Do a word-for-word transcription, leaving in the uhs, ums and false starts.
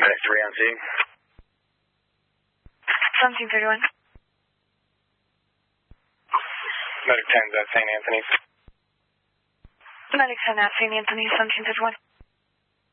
Medic three on scene. seventeen thirty-one. Medic ten's at Saint Anthony's. Medic ten at Saint Anthony's, seventeen thirty-one.